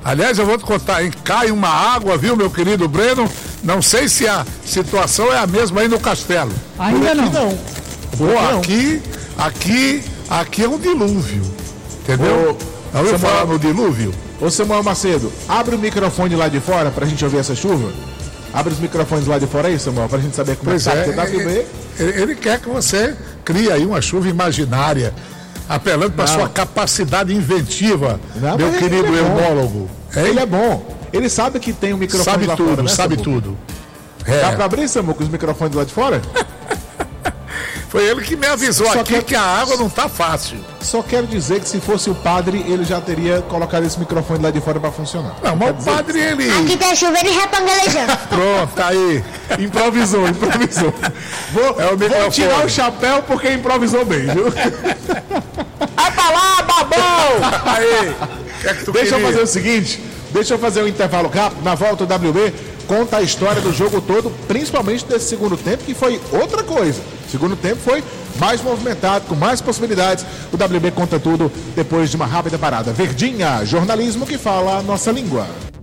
Aliás, eu vou te contar, hein? Cai uma água, viu, meu querido Breno? Não sei se a situação é a mesma aí no Castelo. Ainda não. Aqui é um dilúvio. Entendeu? Já ouviu falar no dilúvio? Ô Samuel Macedo, abre o microfone lá de fora pra gente ouvir essa chuva. Abre os microfones lá de fora aí, Samuel, pra gente saber como Pois é que tá. ele quer que você crie aí uma chuva imaginária, apelando para sua capacidade inventiva, meu querido eumólogo. Ele é bom. Ele sabe que tem um microfone lá fora, né, sabe Samuel? tudo. Dá pra abrir, Samuel, com os microfones lá de fora? Foi ele que me avisou que a água não tá fácil. Só quero dizer que se fosse o padre, ele já teria colocado esse microfone lá de fora pra funcionar. Não, mas o padre, ele... Aqui tá chovendo e repangalejando. Pronto, tá aí. Improvisou. Vou tirar o chapéu porque improvisou bem, viu? Vai pra lá, babão! Aí. Deixa eu fazer o seguinte, deixa eu fazer um intervalo rápido. Na volta o WB conta a história do jogo todo, principalmente desse segundo tempo, que foi outra coisa. O segundo tempo foi mais movimentado, com mais possibilidades. O WB conta tudo depois de uma rápida parada. Verdinha, jornalismo que fala a nossa língua.